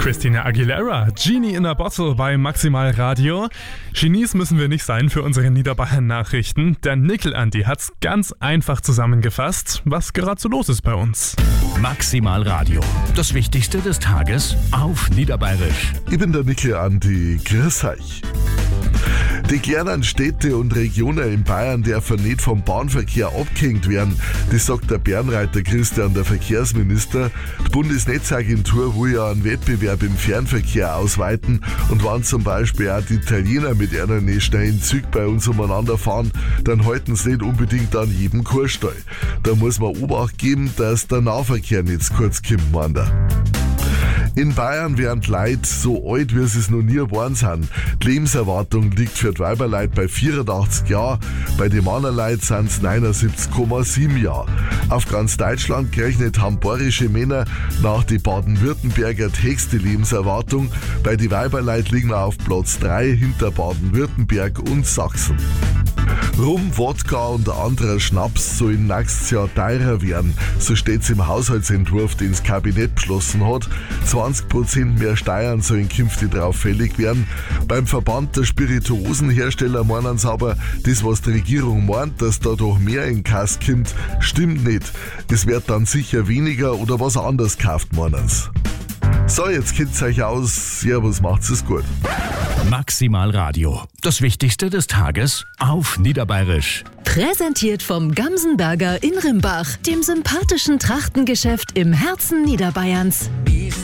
Christina Aguilera, Genie in a Bottle bei Maximal Radio. Genies müssen wir nicht sein für unsere Niederbayern-Nachrichten. Der Nickel-Andi hat's ganz einfach zusammengefasst, was gerade so los ist bei uns. Maximal Radio. Das Wichtigste des Tages auf Niederbayerisch. Ich bin der Nickel-Andi. Grüß euch. Die kleinen Städte und Regionen in Bayern dürfen nicht vom Bahnverkehr abgehängt werden. Das sagt der Bärenreiter Christian, der Verkehrsminister. Die Bundesnetzagentur will ja einen Wettbewerb im Fernverkehr ausweiten. Und wenn zum Beispiel auch die Italiener mit ihren schnellen Zügen bei uns umeinander fahren, dann halten sie nicht unbedingt an jedem Kurstall. Da muss man Obacht geben, dass der Nahverkehr nicht zu kurz kommt, meint er. In Bayern werden die Leute so alt, wie sie es noch nie geworden sind. Die Lebenserwartung liegt für die Weiberleute bei 84 Jahren, bei den Männerleuten sind es 79,7 Jahre. Auf ganz Deutschland gerechnet haben bayerische Männer nach den Baden-Württemberger die höchste Lebenserwartung. Bei den Weiberleuten liegen wir auf Platz 3 hinter Baden-Württemberg und Sachsen. Rum, Wodka und anderer Schnaps sollen nächstes Jahr teurer werden. So steht's im Haushaltsentwurf, den das Kabinett beschlossen hat. 20% mehr Steuern sollen künftig drauf fällig werden. Beim Verband der Spirituosenhersteller meinen sie aber, das was die Regierung meint, dass da doch mehr in Kass kommt, stimmt nicht. Es wird dann sicher weniger oder was anderes gekauft, meinen sie. So, jetzt kennt's euch aus. Servus, macht's es gut. Maximal Radio. Das Wichtigste des Tages auf Niederbayerisch. Präsentiert vom Gamsenberger in Rimbach, dem sympathischen Trachtengeschäft im Herzen Niederbayerns.